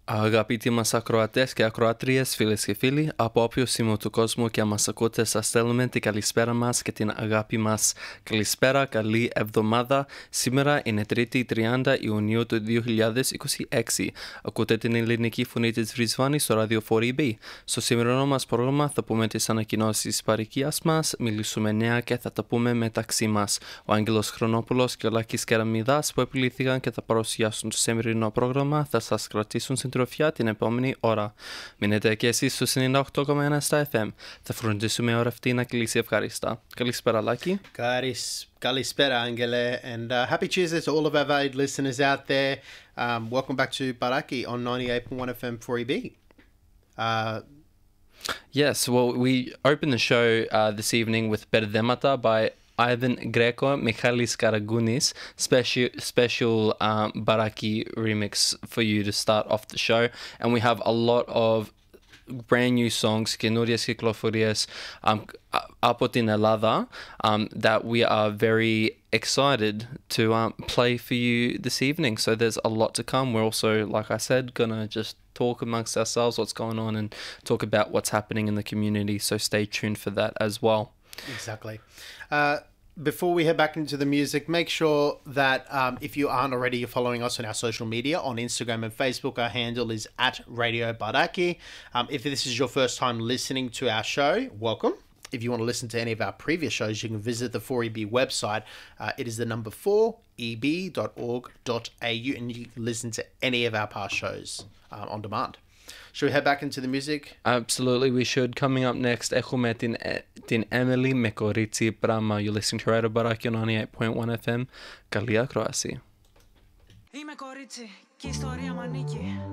Αγαπητοί μας ακροατές και ακροατρίες, φίλες και φίλοι, από όποιο σημείο του κόσμου και αν μας ακούτε, σας στέλνουμε την καλησπέρα μας και την αγάπη μας. Καλησπέρα, καλή εβδομάδα. Σήμερα είναι 3η 30 Ιουνίου του 2026. Ακούτε την ελληνική φωνή της Βρισβάνης στο ράδιο 4EB. Στο σημερινό μας πρόγραμμα θα πούμε τις ανακοινώσεις της παροικίας μας, μιλήσουμε νέα και θα τα πούμε μεταξύ μας. Ο Άγγελος Χρονόπουλος και ο Λάκης Κεραμιδάς που επιλήθηκαν και θα παρουσιάσουν το σημερινό πρόγραμμα θα σας κρατήσουν συντροφιά την επόμενη ώρα. Μείνετε και εσείς στο 98,1 στα FM. Θα φροντίσουμε η ώρα αυτή να κλείσει ευχάριστα. Καλησπέρα, Λάκη. Kalispera, Angele, and happy Tuesday to all of our valued listeners out there. Welcome back to Baraki on 98.1 FM 4EB. Yes, well, we opened the show this evening with Berdemata by Ivan Greco, Michalis Karagounis, special Baraki remix for you to start off the show. And we have a lot of brand new songs, καινούριες κυκλοφορίες από την Ελλάδα, that we are very excited to play for you this evening. So there's a lot to come. We're also, like I said, gonna just talk amongst ourselves what's going on and talk about what's happening in the community. So stay tuned for that as well. Exactly. Before we head back into the music, make sure that if you aren't already, you're following us on our social media. On Instagram and Facebook, our handle is @Radio Baraki. If this is your first time listening to our show, welcome. If you want to listen to any of our previous shows, you can visit the 4EB website. It is the number 4eb.org.au, and you can listen to any of our past shows on demand. Should we head back into the music? Absolutely, we should. Coming up next, έχουμε την Emily με κορίτσι πράγμα. You're listening to Radio Baraki on 98.1 FM. Καλή ακρόαση. Είμαι κορίτσι και η ιστορία μ' ανήκει.